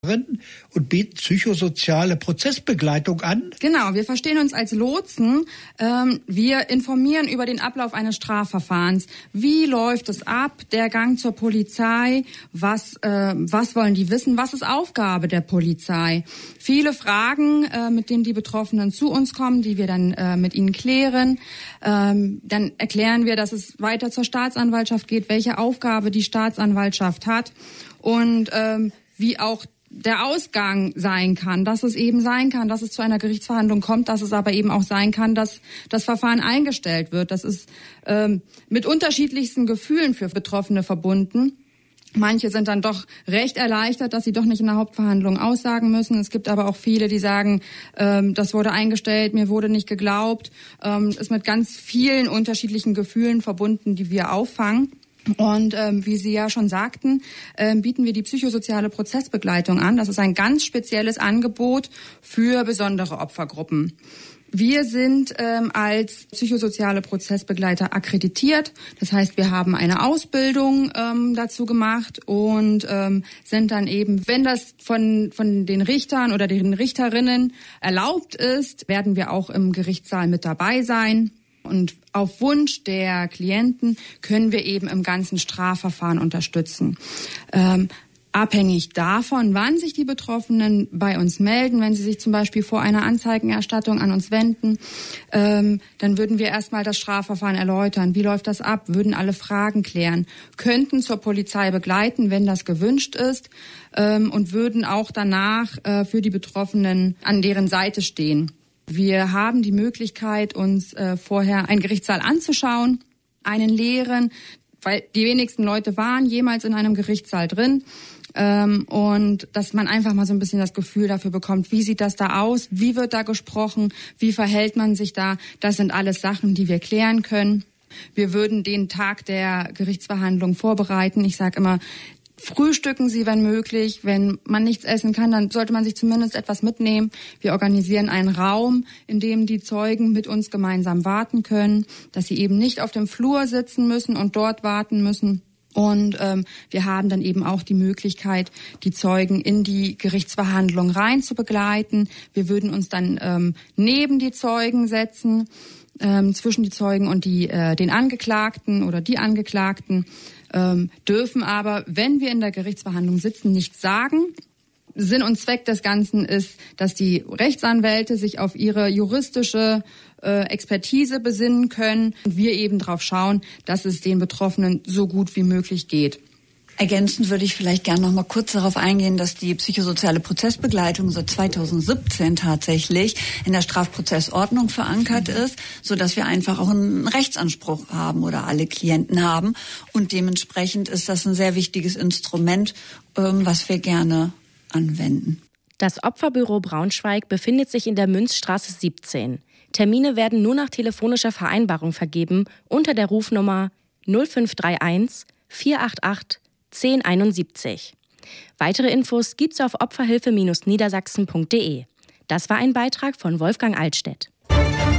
und bieten psychosoziale Prozessbegleitung an. Genau, wir verstehen uns als Lotsen. Wir informieren über den Ablauf eines Strafverfahrens. Wie läuft es ab, der Gang zur Polizei? Was wollen die wissen? Was ist Aufgabe der Polizei? Viele Fragen, mit denen die Betroffenen zu uns kommen, die wir dann mit ihnen klären. Dann erklären wir, dass es weiter zur Staatsanwaltschaft geht, welche Aufgabe die Staatsanwaltschaft hat und wie auch der Ausgang sein kann, dass es eben sein kann, dass es zu einer Gerichtsverhandlung kommt, dass es aber eben auch sein kann, dass das Verfahren eingestellt wird. Das ist mit unterschiedlichsten Gefühlen für Betroffene verbunden. Manche sind dann doch recht erleichtert, dass sie doch nicht in der Hauptverhandlung aussagen müssen. Es gibt aber auch viele, die sagen, das wurde eingestellt, mir wurde nicht geglaubt. Ist mit ganz vielen unterschiedlichen Gefühlen verbunden, die wir auffangen. Und wie Sie ja schon sagten, bieten wir die psychosoziale Prozessbegleitung an. Das ist ein ganz spezielles Angebot für besondere Opfergruppen. Wir sind als psychosoziale Prozessbegleiter akkreditiert. Das heißt, wir haben eine Ausbildung dazu gemacht und sind dann eben, wenn das von den Richtern oder den Richterinnen erlaubt ist, werden wir auch im Gerichtssaal mit dabei sein. Und auf Wunsch der Klienten können wir eben im ganzen Strafverfahren unterstützen. Abhängig davon, wann sich die Betroffenen bei uns melden, wenn sie sich zum Beispiel vor einer Anzeigenerstattung an uns wenden, dann würden wir erstmal das Strafverfahren erläutern. Wie läuft das ab? Würden alle Fragen klären, könnten zur Polizei begleiten, wenn das gewünscht ist, und würden auch danach für die Betroffenen an deren Seite stehen. Wir haben die Möglichkeit, uns vorher einen Gerichtssaal anzuschauen, einen leeren, weil die wenigsten Leute waren jemals in einem Gerichtssaal drin. Und dass man einfach mal so ein bisschen das Gefühl dafür bekommt, wie sieht das da aus, wie wird da gesprochen, wie verhält man sich da. Das sind alles Sachen, die wir klären können. Wir würden den Tag der Gerichtsverhandlung vorbereiten. Ich sage immer, frühstücken Sie, wenn möglich. Wenn man nichts essen kann, dann sollte man sich zumindest etwas mitnehmen. Wir organisieren einen Raum, in dem die Zeugen mit uns gemeinsam warten können, dass sie eben nicht auf dem Flur sitzen müssen und dort warten müssen. Und wir haben dann eben auch die Möglichkeit, die Zeugen in die Gerichtsverhandlung rein zu begleiten. Wir würden uns dann neben die Zeugen setzen, zwischen die Zeugen und den Angeklagten oder die Angeklagten. Dürfen aber, wenn wir in der Gerichtsverhandlung sitzen, nichts sagen. Sinn und Zweck des Ganzen ist, dass die Rechtsanwälte sich auf ihre juristische Expertise besinnen können und wir eben darauf schauen, dass es den Betroffenen so gut wie möglich geht. Ergänzend würde ich vielleicht gerne noch mal kurz darauf eingehen, dass die psychosoziale Prozessbegleitung seit 2017 tatsächlich in der Strafprozessordnung verankert ist, so dass wir einfach auch einen Rechtsanspruch haben oder alle Klienten haben. Und dementsprechend ist das ein sehr wichtiges Instrument, was wir gerne anwenden. Das Opferbüro Braunschweig befindet sich in der Münzstraße 17. Termine werden nur nach telefonischer Vereinbarung vergeben unter der Rufnummer 0531 488 1071. Weitere Infos gibt's auf opferhilfe-niedersachsen.de. Das war ein Beitrag von Wolfgang Altstedt.